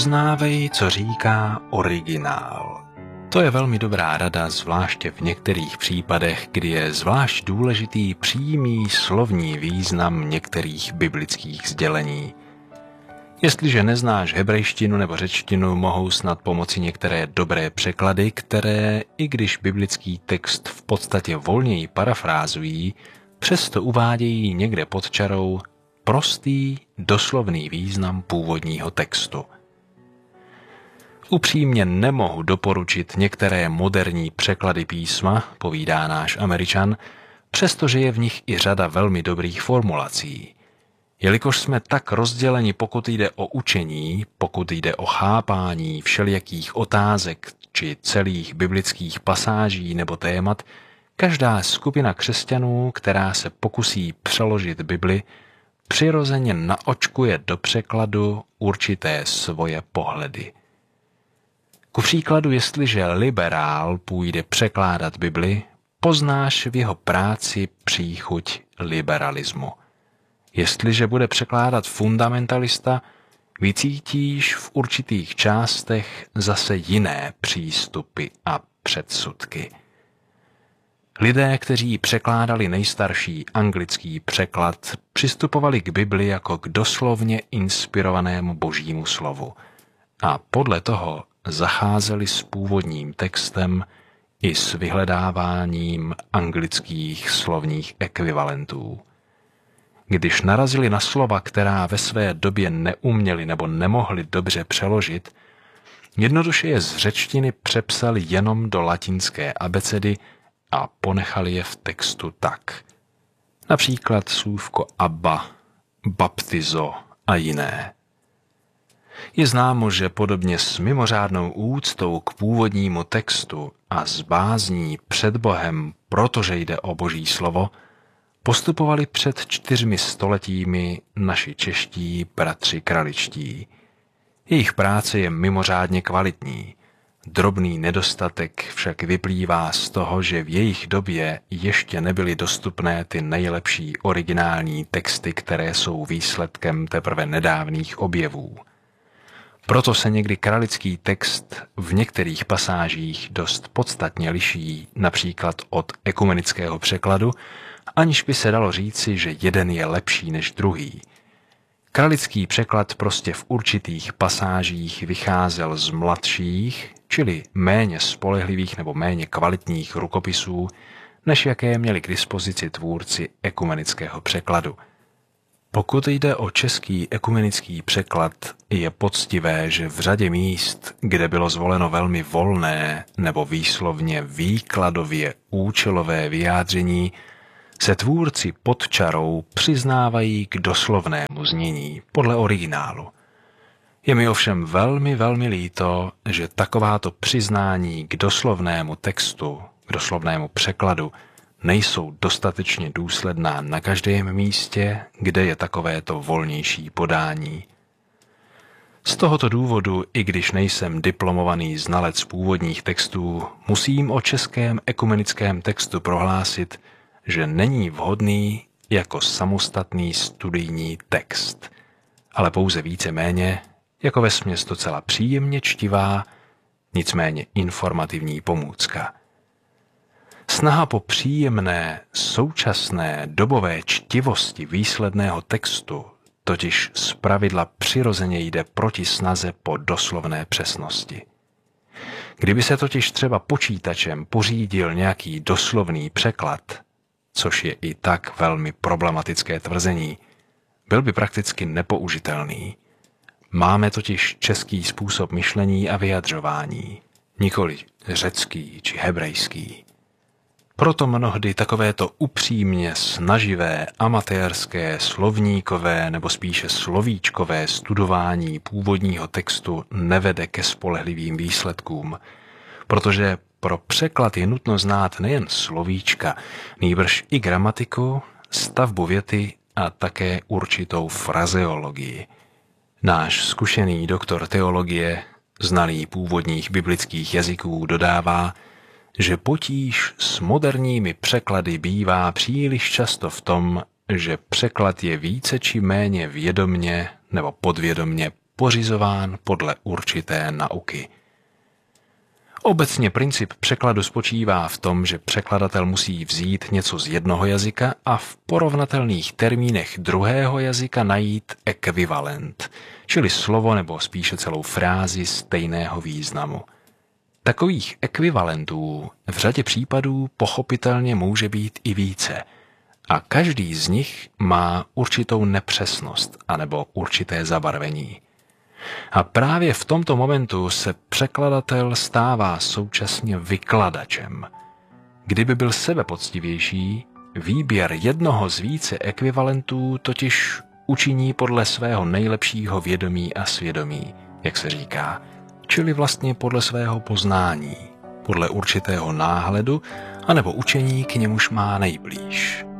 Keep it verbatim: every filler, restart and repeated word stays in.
Poznávej, co říká originál. To je velmi dobrá rada, zvláště v některých případech, kdy je zvlášť důležitý přímý slovní význam některých biblických sdělení. Jestliže neznáš hebrejštinu nebo řečtinu, mohou snad pomoci některé dobré překlady, které, i když biblický text v podstatě volněji parafrázují, přesto uvádějí někde pod čarou prostý, doslovný význam původního textu. Upřímně nemohu doporučit některé moderní překlady písma, povídá náš Američan, přestože je v nich i řada velmi dobrých formulací. Jelikož jsme tak rozděleni, pokud jde o učení, pokud jde o chápání všelijakých otázek či celých biblických pasáží nebo témat, každá skupina křesťanů, která se pokusí přeložit Bibli, přirozeně naočkuje do překladu určité svoje pohledy. Ku příkladu, jestliže liberál půjde překládat Bibli, poznáš v jeho práci příchuť liberalismu. Jestliže bude překládat fundamentalista, vycítíš v určitých částech zase jiné přístupy a předsudky. Lidé, kteří překládali nejstarší anglický překlad, přistupovali k Bibli jako k doslovně inspirovanému božímu slovu a podle toho zacházeli s původním textem i s vyhledáváním anglických slovních ekvivalentů. Když narazili na slova, která ve své době neuměli nebo nemohli dobře přeložit, jednoduše je z řečtiny přepsali jenom do latinské abecedy a ponechali je v textu tak. Například slůvko abba, baptizo a jiné. Je známo, že podobně s mimořádnou úctou k původnímu textu a s bázní před Bohem, protože jde o Boží slovo, postupovali před čtyřmi stoletími naši čeští bratři kraličtí. Jejich práce je mimořádně kvalitní. Drobný nedostatek však vyplývá z toho, že v jejich době ještě nebyly dostupné ty nejlepší originální texty, které jsou výsledkem teprve nedávných objevů. Proto se někdy kralický text v některých pasážích dost podstatně liší například od ekumenického překladu, aniž by se dalo říci, že jeden je lepší než druhý. Kralický překlad prostě v určitých pasážích vycházel z mladších, čili méně spolehlivých nebo méně kvalitních rukopisů, než jaké měli k dispozici tvůrci ekumenického překladu. Pokud jde o český ekumenický překlad, je poctivé, že v řadě míst, kde bylo zvoleno velmi volné nebo výslovně výkladově účelové vyjádření, se tvůrci pod čarou přiznávají k doslovnému znění podle originálu. Je mi ovšem velmi, velmi líto, že takováto přiznání k doslovnému textu, k doslovnému překladu, nejsou dostatečně důsledná na každém místě, kde je takovéto volnější podání. Z tohoto důvodu, i když nejsem diplomovaný znalec původních textů, musím o českém ekumenickém textu prohlásit, že není vhodný jako samostatný studijní text, ale pouze víceméně jako vesměs docela příjemně čtivá, nicméně informativní pomůcka. Snaha po příjemné, současné, dobové čtivosti výsledného textu totiž zpravidla přirozeně jde proti snaze po doslovné přesnosti. Kdyby se totiž třeba počítačem pořídil nějaký doslovný překlad, což je i tak velmi problematické tvrzení, byl by prakticky nepoužitelný. Máme totiž český způsob myšlení a vyjadřování, nikoli řecký či hebrejský. Proto mnohdy takovéto upřímně snaživé, amatérské, slovníkové nebo spíše slovíčkové studování původního textu nevede ke spolehlivým výsledkům, protože pro překlad je nutno znát nejen slovíčka, nýbrž i gramatiku, stavbu věty a také určitou frazeologii. Náš zkušený doktor teologie, znalý původních biblických jazyků, dodává, že potíž s moderními překlady bývá příliš často v tom, že překlad je více či méně vědomně nebo podvědomně pořizován podle určité nauky. Obecně princip překladu spočívá v tom, že překladatel musí vzít něco z jednoho jazyka a v porovnatelných termínech druhého jazyka najít ekvivalent, čili slovo nebo spíše celou frázi stejného významu. Takových ekvivalentů v řadě případů pochopitelně může být i více a každý z nich má určitou nepřesnost anebo určité zabarvení. A právě v tomto momentu se překladatel stává současně vykladačem. Kdyby byl sebepoctivější, výběr jednoho z více ekvivalentů totiž učiní podle svého nejlepšího vědomí a svědomí, jak se říká, čili vlastně podle svého poznání, podle určitého náhledu anebo učení, k němuž má nejblíž.